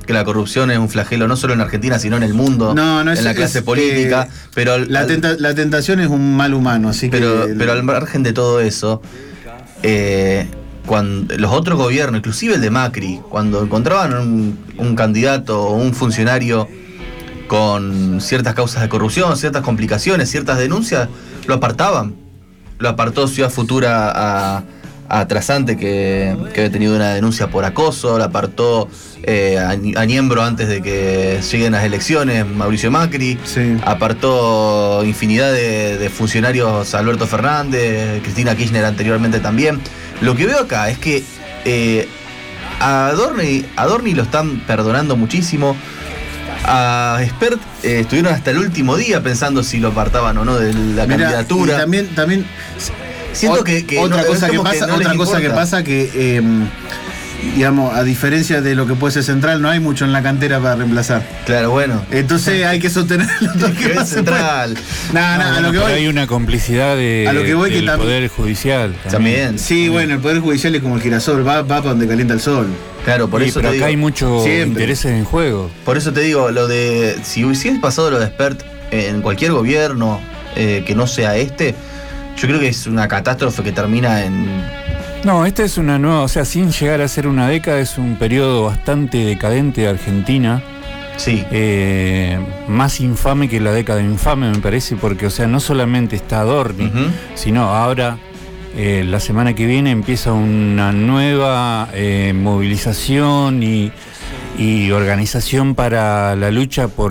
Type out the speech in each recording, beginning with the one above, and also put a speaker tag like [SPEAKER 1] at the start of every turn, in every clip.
[SPEAKER 1] que la corrupción es un flagelo no solo en Argentina, sino en el mundo, en la clase política. Pero
[SPEAKER 2] la tentación es un mal humano, así
[SPEAKER 1] pero al margen de todo eso, cuando los otros gobiernos, inclusive el de Macri, cuando encontraban un candidato o un funcionario con ciertas causas de corrupción, ciertas complicaciones, ciertas denuncias, lo apartaban. Lo apartó Ciudad Futura a Trasante, que había tenido una denuncia por acoso, lo apartó a Niembro antes de que lleguen las elecciones, Mauricio Macri,
[SPEAKER 2] sí.
[SPEAKER 1] Apartó infinidad de funcionarios, Alberto Fernández, Cristina Kirchner anteriormente también. Lo que veo acá es que a Adorni lo están perdonando muchísimo. A Espert estuvieron hasta el último día pensando si lo apartaban o no de la candidatura.
[SPEAKER 2] Y también
[SPEAKER 1] siento que
[SPEAKER 2] otra
[SPEAKER 1] no,
[SPEAKER 2] cosa que pasa,
[SPEAKER 1] que no
[SPEAKER 2] otra cosa que pasa que digamos, a diferencia de lo que puede ser Central, no hay mucho en la cantera para reemplazar.
[SPEAKER 1] Claro, bueno.
[SPEAKER 2] Entonces hay que sostener lo que
[SPEAKER 1] es Central.
[SPEAKER 2] A lo que voy.
[SPEAKER 3] Hay una complicidad del Poder Judicial.
[SPEAKER 1] También.
[SPEAKER 2] Sí, bueno, el Poder Judicial es como el girasol, va para donde calienta el sol.
[SPEAKER 1] Claro, por eso
[SPEAKER 3] pero
[SPEAKER 1] te
[SPEAKER 3] acá
[SPEAKER 1] digo,
[SPEAKER 3] hay muchos intereses en juego.
[SPEAKER 1] Por eso te digo, lo de si hubiese pasado lo de Espert en cualquier gobierno que no sea yo creo que es una catástrofe que termina en...
[SPEAKER 3] No, esta es una nueva, o sea, sin llegar a ser una década, es un periodo bastante decadente de Argentina.
[SPEAKER 1] Sí.
[SPEAKER 3] Más infame que la década infame, me parece, porque, o sea, no solamente está Adorni, sino ahora, la semana que viene empieza una nueva movilización y organización para la lucha por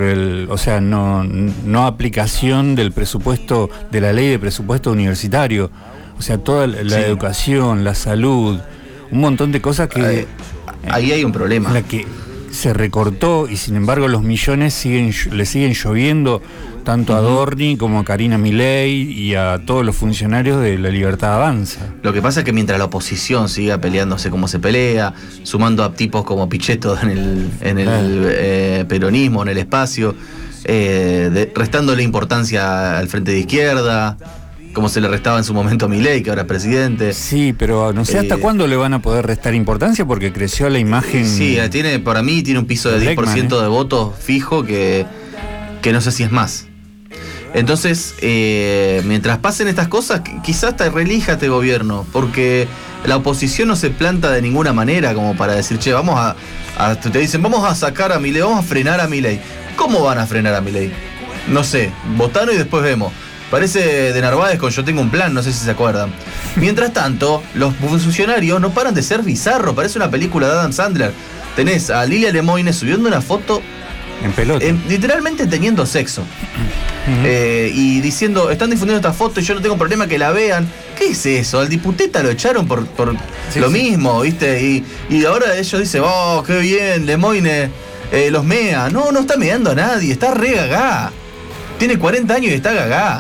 [SPEAKER 3] no aplicación del presupuesto, de la ley de presupuesto universitario. O sea, toda la educación, la salud, un montón de cosas que...
[SPEAKER 1] ahí hay un problema.
[SPEAKER 3] La que se recortó y sin embargo los millones le siguen lloviendo tanto a Adorni como a Karina Milei y a todos los funcionarios de La Libertad Avanza.
[SPEAKER 1] Lo que pasa es que mientras la oposición siga peleándose como se pelea, sumando a tipos como Pichetto en el peronismo, en el espacio, restándole importancia al Frente de Izquierda, como se le restaba en su momento a Milei, que ahora es presidente.
[SPEAKER 3] Sí, pero no sé hasta cuándo le van a poder restar importancia, porque creció la imagen...
[SPEAKER 1] Sí, para mí tiene un piso de 10% de votos fijo que no sé si es más. Entonces, mientras pasen estas cosas, quizás te relija este gobierno, porque la oposición no se planta de ninguna manera como para decir, che, te dicen, vamos a sacar a Milei, vamos a frenar a Milei. ¿Cómo van a frenar a Milei? No sé, votaron y después vemos. Parece de Narváez con Yo tengo un plan, no sé si se acuerdan. Mientras tanto, los funcionarios no paran de ser bizarros, parece una película de Adam Sandler. Tenés a Lilia Lemoyne subiendo una foto
[SPEAKER 3] en pelota, literalmente
[SPEAKER 1] teniendo sexo. Y diciendo, están difundiendo esta foto y yo no tengo problema que la vean. ¿Qué es eso? Al diputeta lo echaron por lo mismo, ¿viste? Y ahora ellos dicen, oh, qué bien, Lemoyne los mea. No está meando a nadie, está re gagá. Tiene 40 años y está gagá.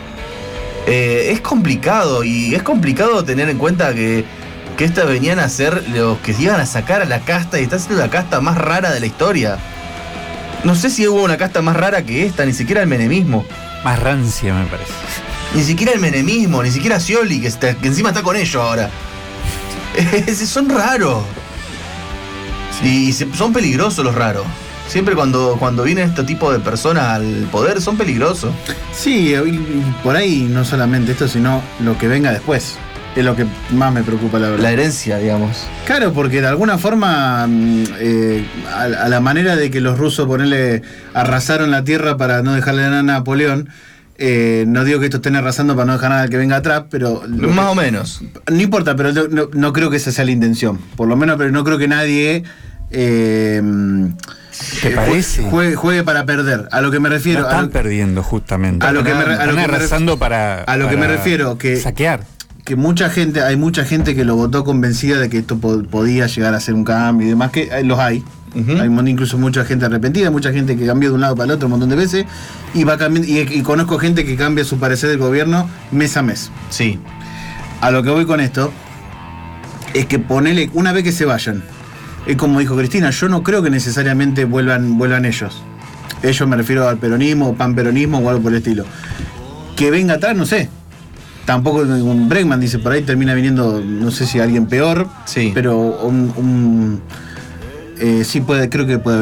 [SPEAKER 1] Es complicado, y es complicado tener en cuenta que estas venían a ser los que iban a sacar a la casta, y está siendo la casta más rara de la historia. No sé si hubo una casta más rara que esta, ni siquiera el menemismo.
[SPEAKER 3] Más rancia, me parece.
[SPEAKER 1] Ni siquiera el menemismo, ni siquiera Scioli, que encima está con ellos ahora. Son raros. Sí. Y son peligrosos los raros. Siempre cuando vienen este tipo de personas al poder son peligrosos.
[SPEAKER 2] Sí, por ahí no solamente esto, sino lo que venga después. Es lo que más me preocupa, la verdad.
[SPEAKER 1] La herencia, digamos.
[SPEAKER 2] Claro, porque de alguna forma, a la manera de que los rusos, arrasaron la tierra para no dejarle nada a Napoleón, no digo que estos estén arrasando para no dejar nada al que venga atrás, pero...
[SPEAKER 1] Más o menos.
[SPEAKER 2] No importa, pero no creo que esa sea la intención. Por lo menos, pero no creo que nadie...
[SPEAKER 3] ¿Te parece?
[SPEAKER 2] Juegue para perder. A lo que me refiero.
[SPEAKER 3] No están perdiendo, justamente.
[SPEAKER 2] Están arrasando para lo que me refiero, que
[SPEAKER 3] saquear.
[SPEAKER 2] Que hay mucha gente que lo votó convencida de que esto podía llegar a ser un cambio y demás, que los hay. Hay incluso mucha gente arrepentida, mucha gente que cambió de un lado para el otro un montón de veces y va cambiando, y conozco gente que cambia su parecer del gobierno mes a mes.
[SPEAKER 1] Sí.
[SPEAKER 2] A lo que voy con esto es que una vez que se vayan, es como dijo Cristina, yo no creo que necesariamente vuelvan ellos. Ellos me refiero al peronismo, o panperonismo o algo por el estilo. Que venga atrás, no sé. Tampoco un Bregman, dice, por ahí termina viniendo, no sé si alguien peor,
[SPEAKER 1] sí.
[SPEAKER 2] Pero sí creo que puede